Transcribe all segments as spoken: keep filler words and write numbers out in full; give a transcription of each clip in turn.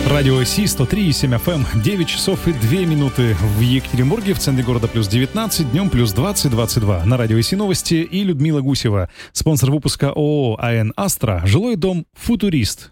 Радио Си сто три и семь эф эм, девять часов и две минуты в Екатеринбурге, в центре города плюс девятнадцать, днем плюс двадцать двадцать два. На Радио Си новости и Людмила Гусева. Спонсор выпуска ООО АН «Астра», жилой дом «Футурист».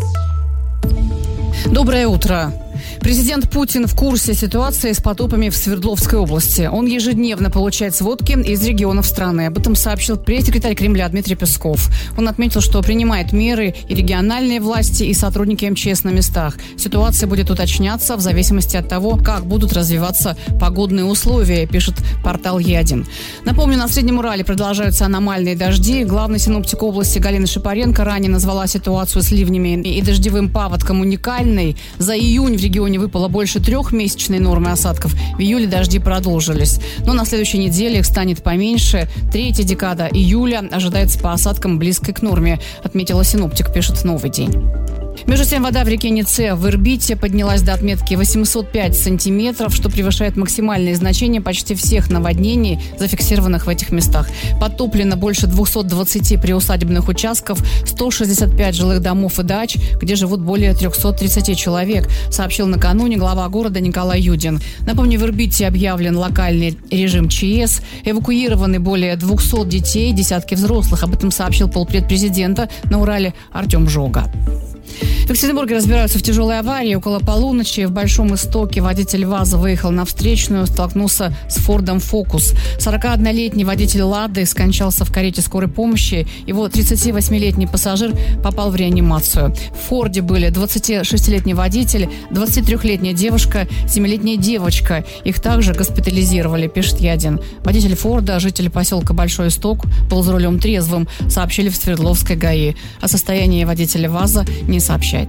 Доброе утро. Президент Путин в курсе ситуации с потопами в Свердловской области. Он ежедневно получает сводки из регионов страны. Об этом сообщил пресс-секретарь Кремля Дмитрий Песков. Он отметил, что принимает меры и региональные власти, и сотрудники эм че эс на местах. Ситуация будет уточняться в зависимости от того, как будут развиваться погодные условия, пишет портал Е один. Напомню, на Среднем Урале продолжаются аномальные дожди. Главный синоптик области Галина Шипаренко ранее назвала ситуацию с ливнями и дождевым паводком уникальной. За июнь в регионе выпало больше трехмесячной нормы осадков. В июле дожди продолжились. Но на следующей неделе их станет поменьше. Третья декада июля ожидается по осадкам близкой к норме, отметила синоптик, пишет «Новый день». Между тем, вода в реке Нице в Ирбите поднялась до отметки восемьсот пять сантиметров, что превышает максимальные значения почти всех наводнений, зафиксированных в этих местах. Подтоплено больше двухсот двадцати приусадебных участков, сто шестьдесят пять жилых домов и дач, где живут более трехсот тридцати человек, сообщил накануне глава города Николай Юдин. Напомню, в Ирбите объявлен локальный режим че эс, эвакуированы более двухсот детей, десятки взрослых. Об этом сообщил полпред президента на Урале Артем Жога. В Екатеринбурге разбираются в тяжелой аварии. Около полуночи в Большом Истоке водитель ВАЗа выехал на встречную, столкнулся с Фордом Фокус. сорокаоднолетний водитель Лады скончался в карете скорой помощи. Его тридцативосьмилетний пассажир попал в реанимацию. В Форде были двадцатишестилетний водитель, двадцатитрёхлетняя девушка, семилетняя девочка. Их также госпитализировали, пишет Е один. Водитель Форда, житель поселка Большой Исток, был за рулем трезвым, сообщили в Свердловской ГАИ. О состоянии водителя ВАЗа не сообщается.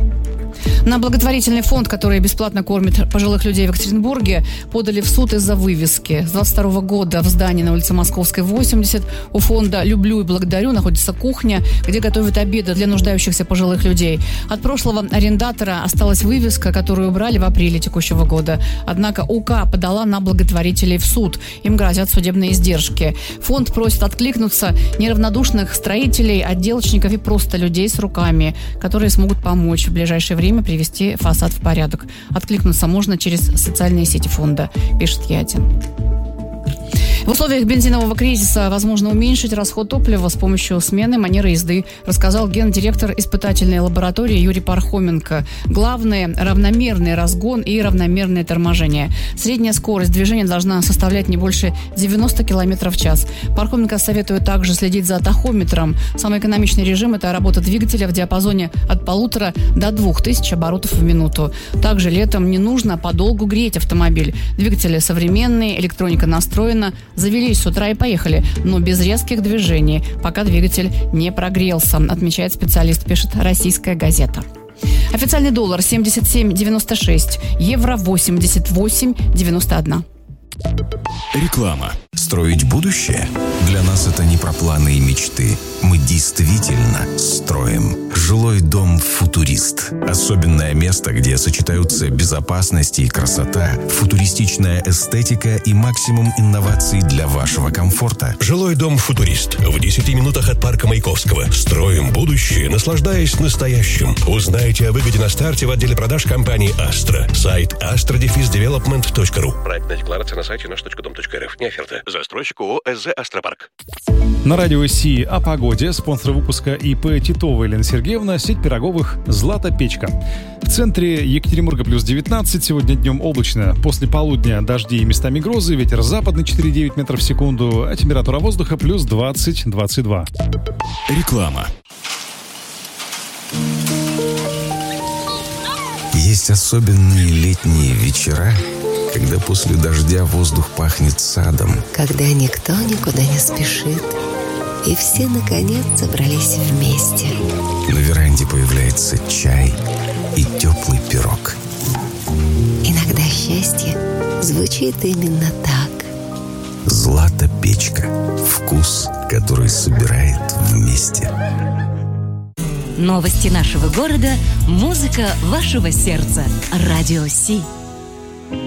На благотворительный фонд, который бесплатно кормит пожилых людей в Екатеринбурге, подали в суд из-за вывески. С двадцать второго года в здании на улице Московской, восемьдесят, у фонда «Люблю и благодарю» находится кухня, где готовят обеды для нуждающихся пожилых людей. От прошлого арендатора осталась вывеска, которую убрали в апреле текущего года. Однако УК подала на благотворителей в суд. Им грозят судебные издержки. Фонд просит откликнуться неравнодушных строителей, отделочников и просто людей с руками, которые смогут помочь в ближайшее время привести фасад в порядок. Откликнуться можно через социальные сети фонда, пишет Е один. В условиях бензинового кризиса возможно уменьшить расход топлива с помощью смены манеры езды, рассказал гендиректор испытательной лаборатории Юрий Пархоменко. Главное – равномерный разгон и равномерное торможение. Средняя скорость движения должна составлять не больше девяноста километров в час. Пархоменко советует также следить за тахометром. Самый экономичный режим – это работа двигателя в диапазоне от полутора до двух тысяч оборотов в минуту. Также летом не нужно подолгу греть автомобиль. Двигатели современные, электроника настроена. Завелись с утра и поехали, но без резких движений, пока двигатель не прогрелся, отмечает специалист, пишет «Российская газета». Официальный доллар семьдесят семь девяносто шесть, евро восемьдесят восемь девяносто один. Реклама. Строить будущее? Для нас это не про планы и мечты. Мы действительно строим. Жилой дом «Футурист». Особенное место, где сочетаются безопасность и красота, футуристичная эстетика и максимум инноваций для вашего комфорта. Жилой дом «Футурист» в десяти минутах от парка Маяковского. Строим будущее, наслаждаясь настоящим. Узнайте о выгоде на старте в отделе продаж компании «Астра». Сайт астра дефис девелопмент точка ру. Проектная декларация на сайте наш точка дом точка эр эф. Не оферта. Застройщик ООО СЗ «Астропарк». На Радио Си о погоде. Спонсор выпуска ИП Титова Елена Сергеевна, сеть пироговых «Злата Печка». В центре Екатеринбурга плюс девятнадцать. Сегодня днем облачно. После полудня дожди и местами грозы. Ветер западный четыре и девять метров в секунду. А температура воздуха плюс двадцать двадцать два. Реклама. Есть особенные летние вечера, когда после дождя воздух пахнет садом. Когда никто никуда не спешит, и все, наконец, собрались вместе. На веранде появляется чай и теплый пирог. Иногда счастье звучит именно так. «Злата Печка». Вкус, который собирает вместе. Новости нашего города, музыка вашего сердца. Радио Си.